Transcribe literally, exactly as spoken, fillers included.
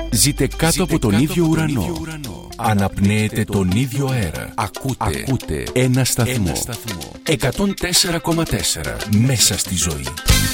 Ζείτε κάτω Ζείτε από τον κάτω ίδιο από ουρανό. Τον ίδιο ουρανό. Αναπνέετε τον ίδιο αέρα. Ακούτε, Ακούτε ένα σταθμό. Ένα σταθμό. εκατόν τέσσερα κόμμα τέσσερα μέσα στη ζωή.